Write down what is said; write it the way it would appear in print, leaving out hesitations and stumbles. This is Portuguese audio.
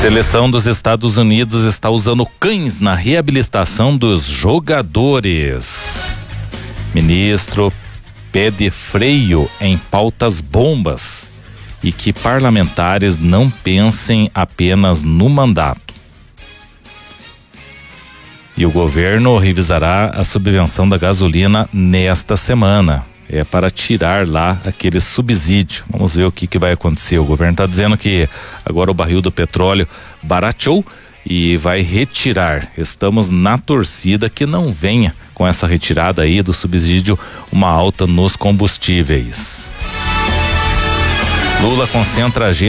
Seleção dos Estados Unidos está usando cães na reabilitação dos jogadores. Ministro pede freio em pautas bombas e que parlamentares não pensem apenas no mandato. E o governo revisará a subvenção da gasolina nesta semana. É para tirar lá aquele subsídio. Vamos ver o que vai acontecer. O governo está dizendo que agora o barril do petróleo barateou e vai retirar. Estamos na torcida que não venha com essa retirada aí do subsídio uma alta nos combustíveis. Lula concentra a agenda